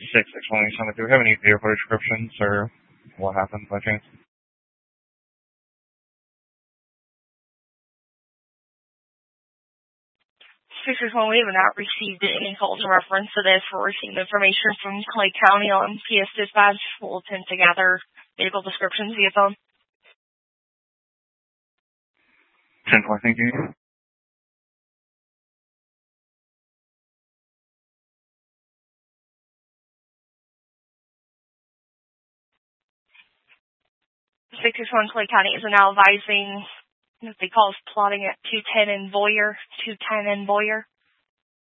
620, do we have any vehicle descriptions or what happened by chance? 661, we have not received any calls in reference to this. We're receiving information from Clay County on PS Dispatch. We'll attempt to gather vehicle descriptions via phone. 10-4, thank you. 661 Clay County is now advising that the call is plotting at 210 and Boyer.